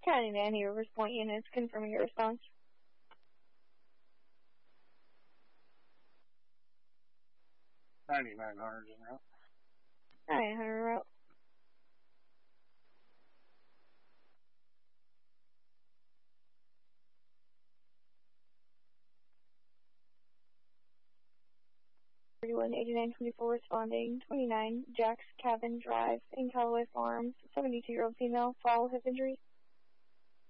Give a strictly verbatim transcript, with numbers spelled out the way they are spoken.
County Nanny Rivers Point units confirming your response. ninety-nine hundred is en route. nine hundred route. thirty-one eighty-nine twenty-four responding. twenty-nine Jack's Cabin Drive in Callaway Farms. seventy-two-year-old female. Fall hip injury.